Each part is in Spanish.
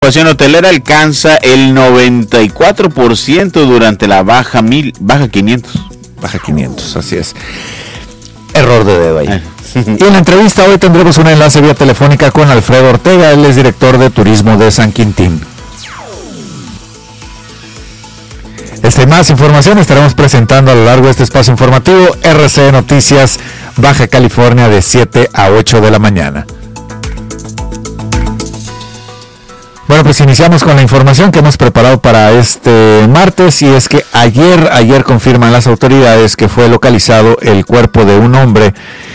La ocupación hotelera alcanza el 94% durante la baja 500. Baja 500, así es. Error de dedo ahí. Y en la entrevista hoy tendremos un enlace vía telefónica con Alfredo Ortega, él es director de turismo de San Quintín. Esta y más información estaremos presentando a lo largo de este espacio informativo RCE Noticias Baja California de 7 a 8 de la mañana. Bueno, pues iniciamos con la información que hemos preparado para este martes, y es que ayer confirman las autoridades que fue localizado el cuerpo de un hombre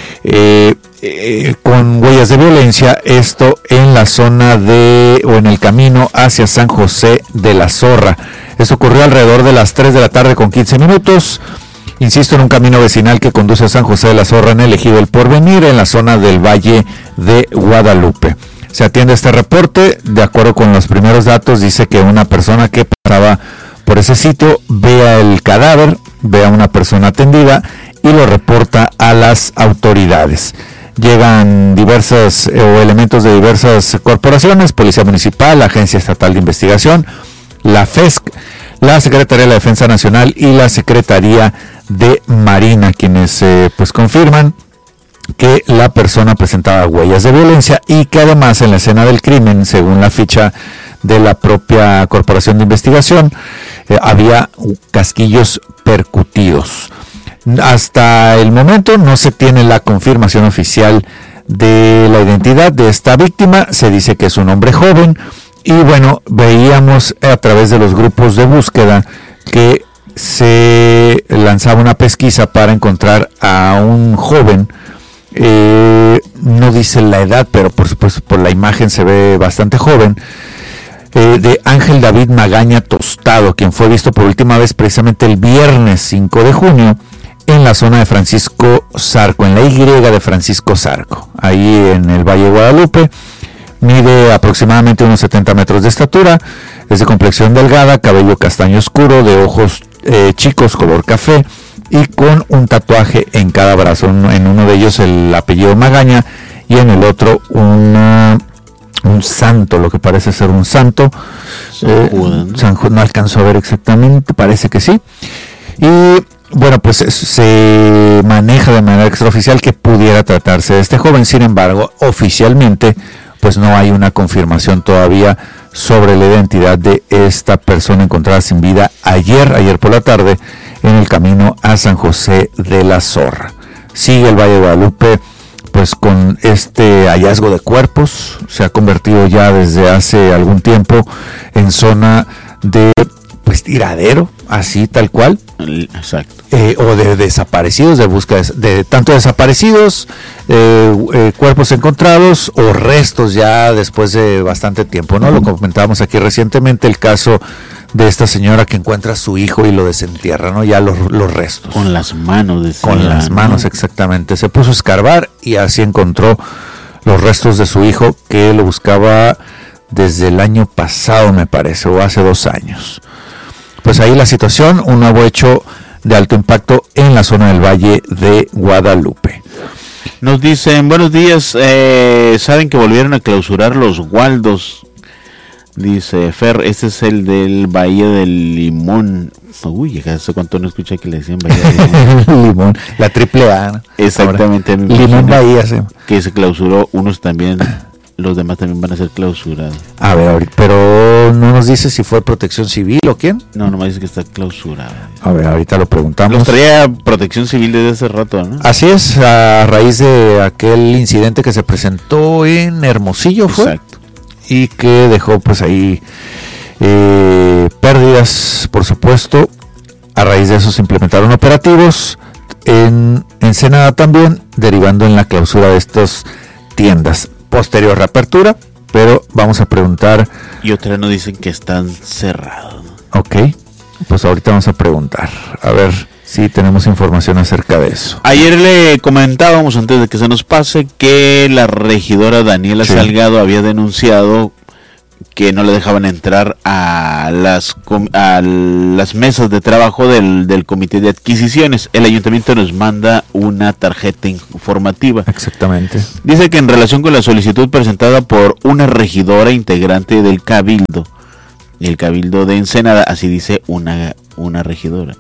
con huellas de violencia, esto en la zona en el camino hacia San José de la Zorra. Esto ocurrió alrededor de las 3 de la tarde con 15 minutos, insisto, en un camino vecinal que conduce a San José de la Zorra en el Ejido El Porvenir, en la zona del Valle de Guadalupe. Se atiende este reporte. De acuerdo con los primeros datos, dice que una persona que pasaba por ese sitio ve el cadáver, ve a una persona atendida y lo reporta a las autoridades. Llegan diversos elementos de diversas corporaciones: Policía Municipal, Agencia Estatal de Investigación, la FESC, la Secretaría de la Defensa Nacional y la Secretaría de Marina, quienes pues confirman que la persona presentaba huellas de violencia y que además en la escena del crimen, según la ficha de la propia Corporación de Investigación, había casquillos percutidos. Hasta el momento no se tiene la confirmación oficial de la identidad de esta víctima. Se dice que es un hombre joven y bueno, veíamos a través de los grupos de búsqueda que se lanzaba una pesquisa para encontrar a un joven. No dice la edad, pero por supuesto por la imagen se ve bastante joven, de Ángel David Magaña Tostado, quien fue visto por última vez precisamente el viernes 5 de junio en la zona de Francisco Zarco, en la Y de Francisco Zarco, ahí en el Valle de Guadalupe. Mide aproximadamente unos 70 metros de estatura, es de complexión delgada, cabello castaño oscuro, de ojos chicos color café, y con un tatuaje en cada brazo, en uno de ellos el apellido Magaña y en el otro un santo, lo que parece ser un santo. San Juan, no alcanzó a ver exactamente, parece que sí. Y bueno, pues se maneja de manera extraoficial que pudiera tratarse de este joven. Sin embargo, oficialmente pues no hay una confirmación todavía sobre la identidad de esta persona encontrada sin vida ayer por la tarde en el camino a San José de la Zorra. Sigue el Valle de Guadalupe pues con este hallazgo de cuerpos. Se ha convertido ya desde hace algún tiempo en zona de pues tiradero, así tal cual. Exacto. O de desaparecidos, de búsqueda de tanto desaparecidos, cuerpos encontrados o restos ya después de bastante tiempo, ¿no? Lo comentábamos aquí recientemente, el caso de esta señora que encuentra a su hijo y lo desentierra, ¿no? Ya los restos. Con las manos. Con las manos, exactamente. Se puso a escarbar y así encontró los restos de su hijo, que lo buscaba desde el año pasado, me parece, o hace 2 años. Pues ahí la situación, un nuevo hecho de alto impacto en la zona del Valle de Guadalupe. Nos dicen, buenos días, saben que volvieron a clausurar los Waldos. Dice Fer, este es el del Bahía del Limón. Uy, hace cuánto no escuché que le decían Bahía del Limón. Limón, la AAA, ¿no? Exactamente. Ahora, Limón Bahía, sí. Que se clausuró, unos también, los demás también van a ser clausurados. A ver, pero no nos dice si fue Protección Civil o quién. No, nomás dice que está clausurado. A ver, ahorita lo preguntamos. Nos traía Protección Civil desde hace rato, ¿no? Así es, a raíz de aquel incidente que se presentó en Hermosillo, ¿fue? Exacto. Y que dejó pues ahí pérdidas, por supuesto. A raíz de eso se implementaron operativos en Ensenada también, derivando en la clausura de estas tiendas. Posterior reapertura, pero vamos a preguntar. Y otra nos dicen que están cerrados, ¿no? Ok, pues ahorita vamos a preguntar, a ver si tenemos información acerca de eso. Ayer le comentábamos, antes de que se nos pase, que la regidora Daniela Salgado había denunciado que no le dejaban entrar a las mesas de trabajo del comité de adquisiciones. El ayuntamiento nos manda una tarjeta informativa. Exactamente. Dice que en relación con la solicitud presentada por una regidora integrante del Cabildo, el Cabildo de Ensenada, así dice una regidora.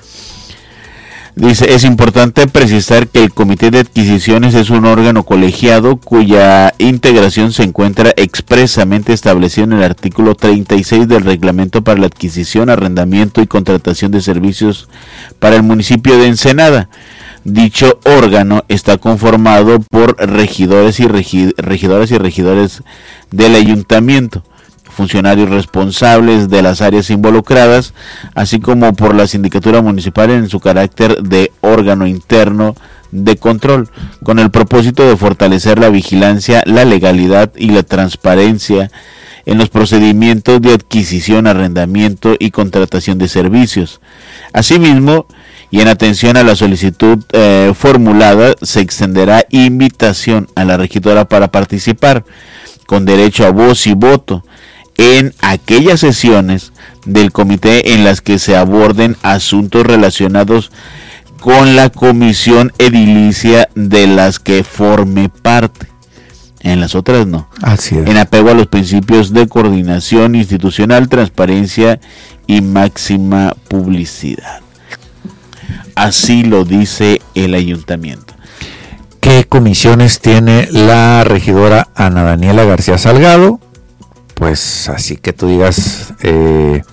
Dice, es importante precisar que el Comité de Adquisiciones es un órgano colegiado cuya integración se encuentra expresamente establecida en el artículo 36 del Reglamento para la Adquisición, Arrendamiento y Contratación de Servicios para el municipio de Ensenada. Dicho órgano está conformado por regidoras y regidores del ayuntamiento, funcionarios responsables de las áreas involucradas, así como por la sindicatura municipal en su carácter de órgano interno de control, con el propósito de fortalecer la vigilancia, la legalidad y la transparencia en los procedimientos de adquisición, arrendamiento y contratación de servicios. Asimismo, y en atención a la solicitud formulada, se extenderá invitación a la regidora para participar, con derecho a voz y voto, en aquellas sesiones del comité en las que se aborden asuntos relacionados con la comisión edilicia de las que forme parte. En las otras no. Así es. En apego a los principios de coordinación institucional, transparencia y máxima publicidad. Así lo dice el ayuntamiento. ¿Qué comisiones tiene la regidora Ana Daniela García Salgado? Pues así que tú digas de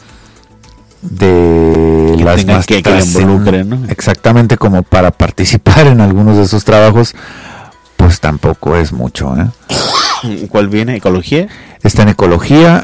que las más que le involucren, ¿no? Exactamente, como para participar en algunos de esos trabajos, pues tampoco es mucho, ¿eh? ¿Cuál viene? ¿Ecología? Está en ecología,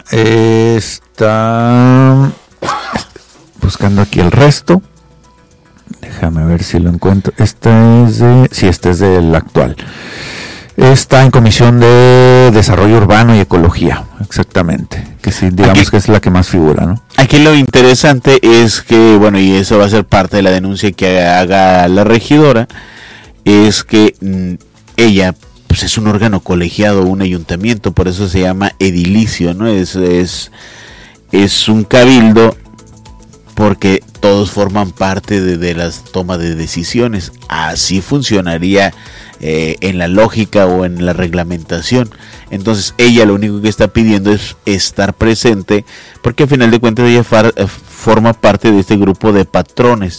está buscando aquí el resto. Déjame ver si lo encuentro. Este es del actual. Está en Comisión de Desarrollo Urbano y Ecología, exactamente, que sí, digamos aquí, que es la que más figura, ¿no? Aquí lo interesante es que, bueno, y eso va a ser parte de la denuncia que haga la regidora, es que ella pues es un órgano colegiado, un ayuntamiento, por eso se llama edilicio, ¿no? Es un cabildo, porque todos forman parte de las tomas de decisiones. Así funcionaría en la lógica o en la reglamentación. Entonces ella lo único que está pidiendo es estar presente, porque al final de cuentas ella forma parte de este grupo de patronos,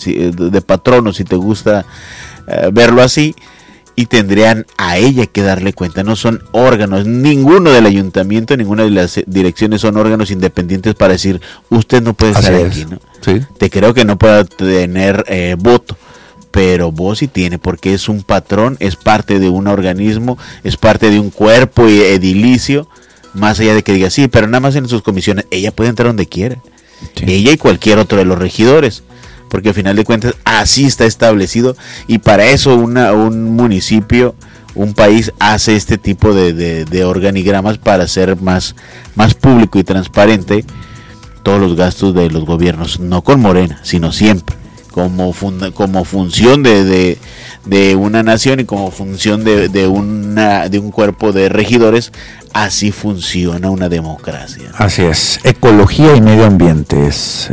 si te gusta verlo así, y tendrían a ella que darle cuenta. No son órganos, ninguno del ayuntamiento, ninguna de las direcciones son órganos independientes para decir, usted no puede estar aquí, ¿no? Sí. Te creo que no pueda tener voto, pero voz sí tiene, porque es un patrón, es parte de un organismo, es parte de un cuerpo edilicio, más allá de que diga, sí, pero nada más en sus comisiones, ella puede entrar donde quiera, sí. Ella y cualquier otro de los regidores, porque al final de cuentas así está establecido, y para eso un municipio, un país hace este tipo de organigramas para hacer más público y transparente todos los gastos de los gobiernos, no con Morena, sino siempre como función de una nación y como función de un cuerpo de regidores. Así funciona una democracia. Así es. Ecología y medio ambiente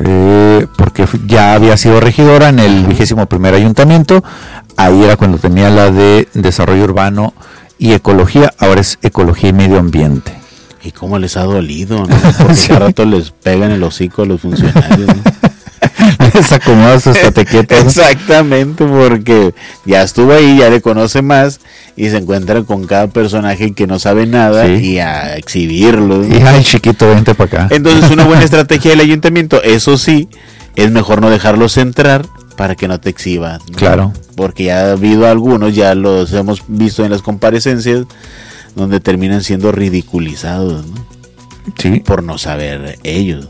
porque ya había sido regidora en el 21º ayuntamiento. Ahí era cuando tenía la de desarrollo urbano y ecología. Ahora es ecología y medio ambiente. ¿Y cómo les ha dolido, no? Porque sí. Cada rato les pegan el hocico a los funcionarios, ¿no? Les acomoda sus tatequetas. Exactamente, porque ya estuvo ahí, ya le conoce más y se encuentra con cada personaje que no sabe nada, sí. Y a exhibirlo, ¿no? Y ay, chiquito, vente para acá. Entonces, una buena estrategia del ayuntamiento, eso sí, es mejor no dejarlos entrar para que no te exhiban, ¿no? Claro. Porque ya ha habido algunos, ya los hemos visto en las comparecencias, donde terminan siendo ridiculizados, ¿no? Sí. Por no saber ellos.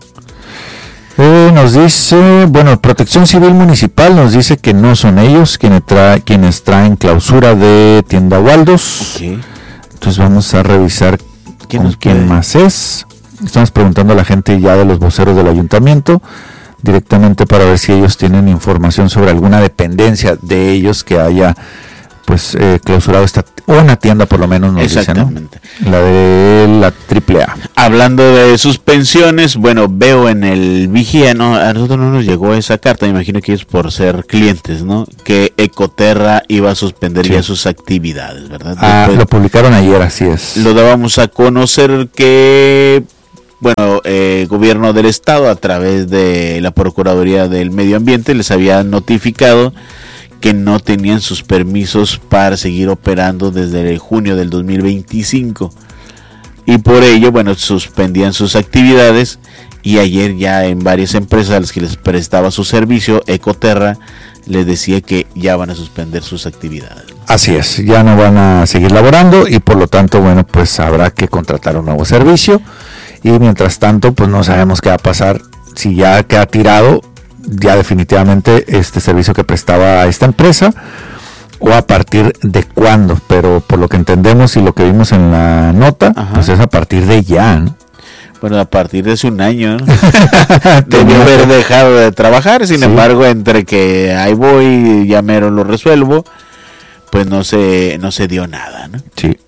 Nos dice, bueno, Protección Civil Municipal nos dice que no son ellos quienes traen clausura de Tienda Waldos. Okay. Entonces vamos a revisar quién más es. Estamos preguntando a la gente ya de los voceros del ayuntamiento directamente para ver si ellos tienen información sobre alguna dependencia de ellos que haya pues clausurado una tienda por lo menos, nos dice, ¿no? La de la AAA. Hablando de suspensiones, bueno, veo en el Vigía, ¿no? A nosotros no nos llegó esa carta, me imagino que es por ser clientes, ¿no? Que Ecoterra iba a suspender ya sus actividades, ¿verdad? Lo publicaron ayer, así es. Lo dábamos a conocer que, bueno, gobierno del estado a través de la Procuraduría del Medio Ambiente les había notificado que no tenían sus permisos para seguir operando desde junio del 2025 y por ello, bueno, suspendían sus actividades, y ayer ya en varias empresas a las que les prestaba su servicio, Ecoterra les decía que ya van a suspender sus actividades. Así es, ya no van a seguir laborando y por lo tanto, bueno, pues habrá que contratar un nuevo servicio, y mientras tanto, pues no sabemos qué va a pasar si ya queda tirado ya definitivamente este servicio que prestaba a esta empresa, o a partir de cuándo, pero por lo que entendemos y lo que vimos en la nota, pues es a partir de ya, ¿no? Bueno, a partir de hace un año, ¿no? Debió haber dejado de trabajar, sin embargo, entre que ahí voy, ya mero lo resuelvo, pues no se dio nada, ¿no? Sí.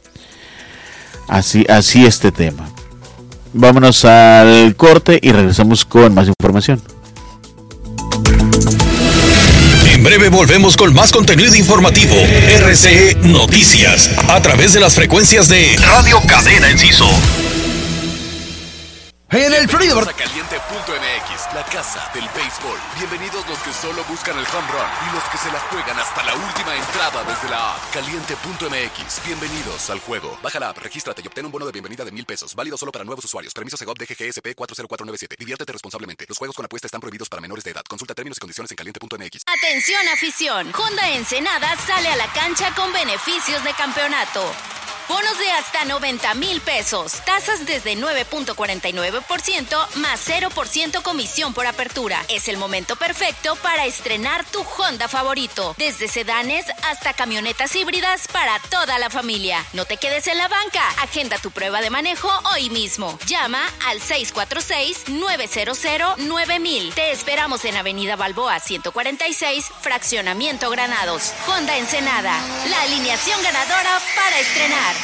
Así este tema. Vámonos al corte y regresamos con más información. En breve volvemos con más contenido informativo. RCE Noticias, a través de las frecuencias de Radio Cadena Enciso. En el Florida Caliente.mx, la casa del béisbol. Bienvenidos los que solo buscan el home run y los que se la juegan hasta la última entrada desde la app. Caliente.mx, bienvenidos al juego. Baja la app, regístrate y obtén un bono de bienvenida de $1,000. Válido solo para nuevos usuarios. Permiso Segov DGGSP 40497. Diviértete responsablemente. Los juegos con apuesta están prohibidos para menores de edad. Consulta términos y condiciones en Caliente.mx. Atención afición. Honda Ensenada sale a la cancha con beneficios de campeonato. Bonos de hasta 90,000 pesos, tasas desde 9.49% más 0% comisión por apertura. Es el momento perfecto para estrenar tu Honda favorito, desde sedanes hasta camionetas híbridas para toda la familia. No te quedes en la banca, agenda tu prueba de manejo hoy mismo. Llama al 646-900-9000. Te esperamos en Avenida Balboa 146, Fraccionamiento Granados. Honda Ensenada, la alineación ganadora para estrenar.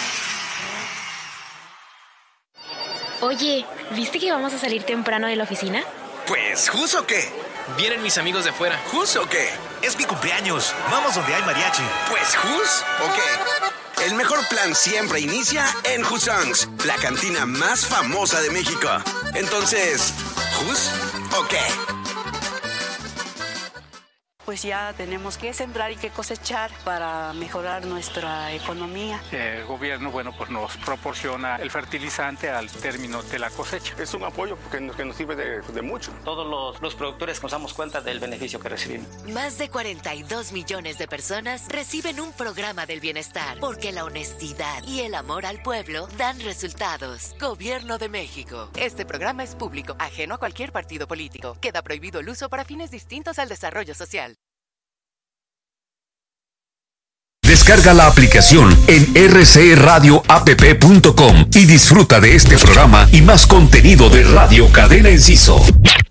Oye, ¿viste que vamos a salir temprano de la oficina? Pues, ¿jus o qué? Vienen mis amigos de afuera. ¿Jus o qué? Es mi cumpleaños. Vamos donde hay mariachi. Pues, ¿jus o qué? El mejor plan siempre inicia en Jusongs, la cantina más famosa de México. Entonces, ¿jus o qué? Pues ya tenemos que sembrar y que cosechar para mejorar nuestra economía. El gobierno, pues nos proporciona el fertilizante al término de la cosecha. Es un apoyo que nos sirve de mucho. Todos los productores nos damos cuenta del beneficio que recibimos. Más de 42 millones de personas reciben un programa del bienestar, porque la honestidad y el amor al pueblo dan resultados. Gobierno de México. Este programa es público, ajeno a cualquier partido político. Queda prohibido el uso para fines distintos al desarrollo social. Descarga la aplicación en rcradioapp.com y disfruta de este programa y más contenido de Radio Cadena Enciso.